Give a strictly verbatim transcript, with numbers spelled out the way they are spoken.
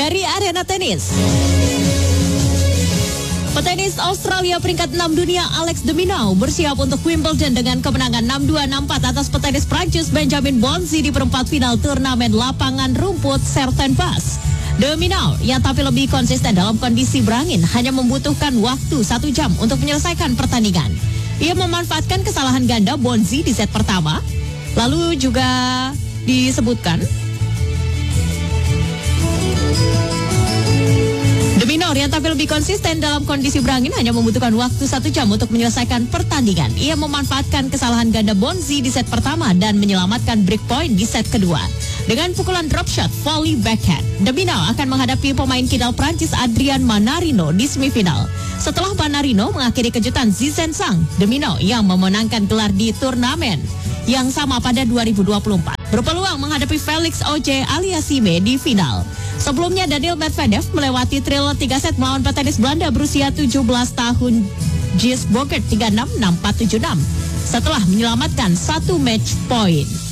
Dari arena tenis. Petenis Australia peringkat enam dunia Alex de Minaur bersiap untuk Wimbledon dengan kemenangan enam dua enam empat atas petenis Prancis Benjamin Bonzi di perempat final turnamen lapangan rumput Sertenbas. De Minaur yang tampil lebih konsisten dalam kondisi berangin hanya membutuhkan waktu satu jam untuk menyelesaikan pertandingan. Ia memanfaatkan kesalahan ganda Bonzi di set pertama. Lalu juga disebutkan De Minaur yang tampil lebih konsisten dalam kondisi berangin hanya membutuhkan waktu satu jam untuk menyelesaikan pertandingan. Ia memanfaatkan kesalahan ganda Bonzi di set pertama dan menyelamatkan break point di set kedua. Dengan pukulan drop shot volley backhand, De Minaur akan menghadapi pemain kidal Prancis Adrian Manarino di semifinal. Setelah Manarino mengakhiri kejutan Zizen Sang, De Minaur yang memenangkan gelar di turnamen yang sama pada dua ribu dua puluh empat berpeluang menghadapi Felix Auger Aliassime di final. Sebelumnya Daniil Medvedev melewati thriller tiga set melawan petenis Belanda berusia tujuh belas tahun Gijs Bogert tiga enam enam empat tujuh enam setelah menyelamatkan satu match point.